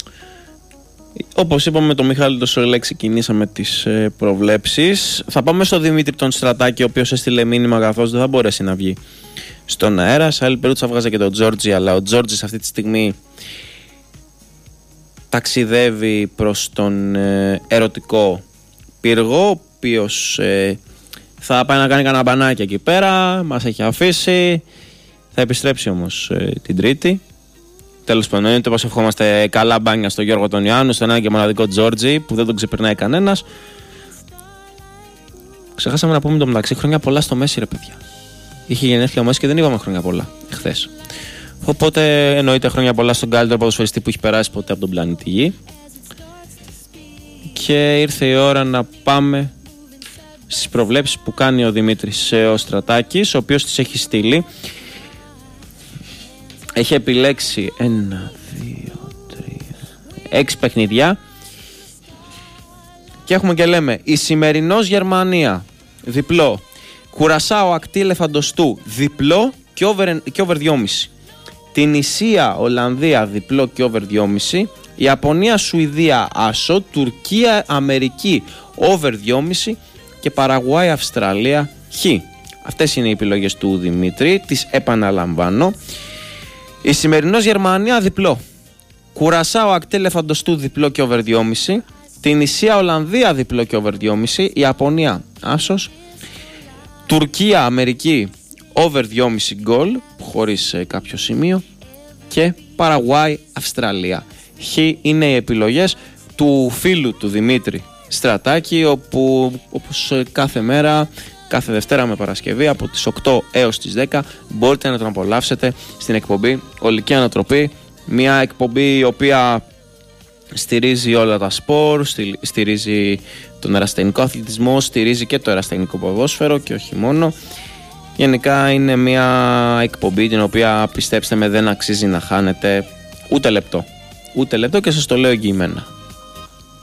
Όπως είπαμε, με τον Μιχάλη το Σορελέ ξεκινήσαμε τις προβλέψεις. Θα πάμε στο Δημήτρη τον Στρατάκη, ο οποίος έστειλε μήνυμα καθώς δεν θα μπορέσει να βγει στον αέρα. Σε άλλη περίπτωση θα βγάζα και τον Τζόρτζι, αλλά ο Τζόρτζι αυτή τη στιγμή ταξιδεύει προς τον ερωτικό πύργο, ο οποίος θα πάει να κάνει κανένα μπανάκι εκεί πέρα, μας έχει αφήσει, θα επιστρέψει όμως την Τρίτη. Τέλος πάντων, εννοείται πως ευχόμαστε καλά μπάνια στον Γιώργο τον Ιωάννου, στον ένα και μοναδικό Τζόρτζι που δεν τον ξεπερνάει κανένας. Ξεχάσαμε να πούμε το μεταξύ, χρόνια πολλά στο Μέση, ρε παιδιά. Είχε γενέθλια ο Μέση και δεν είπαμε χρόνια πολλά εχθές. Οπότε εννοείται χρόνια πολλά στον καλύτερο ποδοσφαιριστή που έχει περάσει ποτέ από τον πλανήτη Γη. Και ήρθε η ώρα να πάμε στις προβλέψεις που κάνει ο Δημήτρης ο Στρατάκης, ο οποίος τις έχει στείλει. Έχει επιλέξει 1, 2, 3, 6 παιχνίδια. Και έχουμε και λέμε η σημερινός Γερμανία διπλό, Κουρασάο ακτή Ελεφαντοστού διπλό και over 2,5. Την Ισία Ολλανδία διπλό και over 2,5. Ιαπωνία Σουηδία άσο. Τουρκία Αμερική over 2,5. Και Παραγουάη Αυστραλία χ. Αυτές είναι οι επιλογές του Δημήτρη. Τις επαναλαμβάνω. Η σημερινός Γερμανία διπλό, Κουρασάο ακτή Ελεφαντοστού διπλό και over 2,5. Την Ισία Ολλανδία διπλό και over 2,5. Ιαπωνία άσος. Τουρκία Αμερική over 2,5 γκολ χωρίς κάποιο σημείο. Και Παραγουάη Αυστραλία χ. Είναι οι επιλογές του φίλου του Δημήτρη Στρατάκη, όπου όπως κάθε μέρα, κάθε Δευτέρα με Παρασκευή από τις 8 έως τις 10 μπορείτε να τον απολαύσετε στην εκπομπή Ολική Ανατροπή. Μια εκπομπή η οποία στηρίζει όλα τα σπορ, στηρίζει τον ερασιτεχνικό αθλητισμό, στηρίζει και το ερασιτεχνικό ποδόσφαιρο και όχι μόνο. Γενικά είναι μια εκπομπή την οποία, πιστέψτε με, δεν αξίζει να χάνετε ούτε λεπτό. Ούτε λεπτό, και σας το λέω εγγυημένα.